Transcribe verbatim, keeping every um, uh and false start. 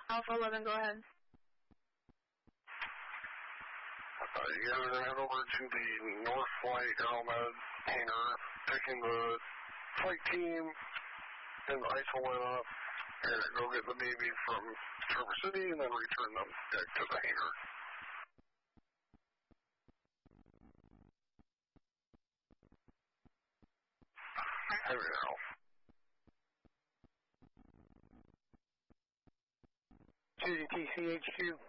Alpha eleven, go ahead. Uh, you guys are going to head over to the North Flight Aeromed hangar, picking the flight team and the I S O went up, and go get the Navy from Traverse City, and then return them back to the hangar. Heavy now. G T C H Q.